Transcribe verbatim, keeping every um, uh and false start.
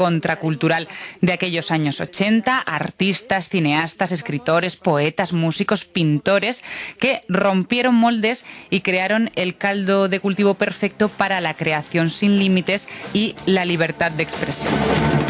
contracultural de aquellos años ochenta, artistas, cineastas, escritores, poetas, músicos, pintores, que rompieron moldes y crearon el caldo de cultivo perfecto para la creación sin límites y la libertad de expresión.